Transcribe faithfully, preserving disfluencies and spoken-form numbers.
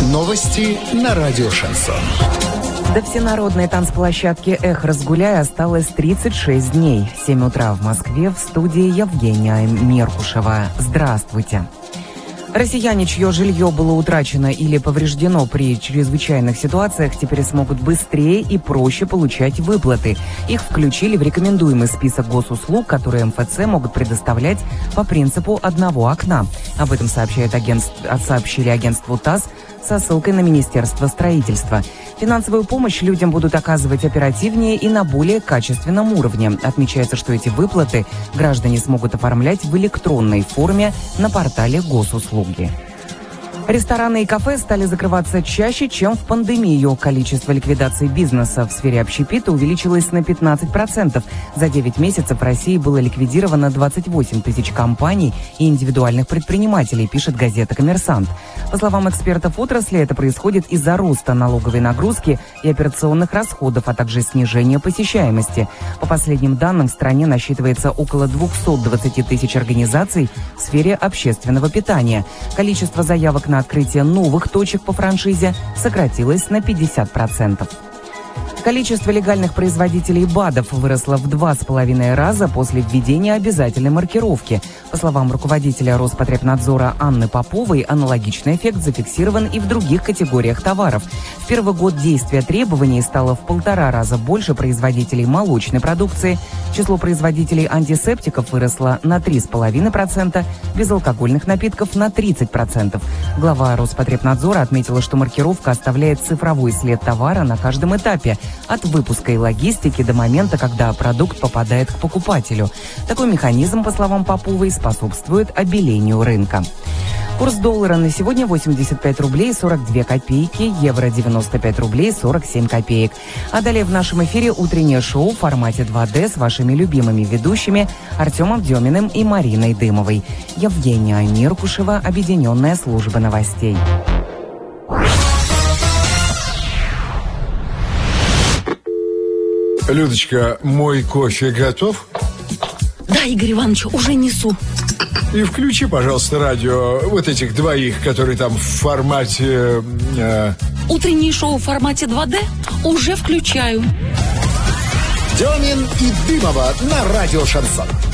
Новости на радио «Шансон». До всенародной танцплощадки «Эх, разгуляй» осталось тридцать шесть дней. семь утра в Москве, в студии Евгения Меркушева. Здравствуйте. Россияне, чье жилье было утрачено или повреждено при чрезвычайных ситуациях, теперь смогут быстрее и проще получать выплаты. Их включили в рекомендуемый список госуслуг, которые эм эф цэ могут предоставлять по принципу одного окна. Об этом сообщает агентство, сообщили агентству ТАСС со ссылкой на Министерство строительства. Финансовую помощь людям будут оказывать оперативнее и на более качественном уровне. Отмечается, что эти выплаты граждане смогут оформлять в электронной форме на портале госуслуги. Рестораны и кафе стали закрываться чаще, чем в пандемию. Количество ликвидаций бизнеса в сфере общепита увеличилось на пятнадцать процентов. За девять месяцев в России было ликвидировано двадцать восемь тысяч компаний и индивидуальных предпринимателей, пишет газета «Коммерсант». По словам экспертов отрасли, это происходит из-за роста налоговой нагрузки и операционных расходов, а также снижения посещаемости. По последним данным, в стране насчитывается около двести двадцать тысяч организаций в сфере общественного питания. Количество заявок на открытие новых точек по франшизе сократилось на пятьдесят процентов. Количество легальных производителей БАДов выросло в два с половиной раза после введения обязательной маркировки. По словам руководителя Роспотребнадзора Анны Поповой, аналогичный эффект зафиксирован и в других категориях товаров. В первый год действия требований стало в полтора раза больше производителей молочной продукции. Число производителей антисептиков выросло на три с половиной процента, безалкогольных напитков на тридцать процентов. Глава Роспотребнадзора отметила, что маркировка оставляет цифровой след товара на каждом этапе, от выпуска и логистики до момента, когда продукт попадает к покупателю. Такой механизм, по словам Поповой, способствует обелению рынка. Курс доллара на сегодня восемьдесят пять рублей сорок две копейки, евро девяносто пять рублей сорок семь копеек. А далее в нашем эфире утреннее шоу в формате два дэ с вашими любимыми ведущими Артемом Деминым и Мариной Дымовой. Евгения Меркушева, Объединенная служба новостей. Людочка, мой кофе готов? Да, Игорь Иванович, уже несу. И включи, пожалуйста, радио вот этих двоих, которые там в формате... Э... Утреннее шоу в формате два дэ уже включаю. Демин и Дымова на радио «Шансон».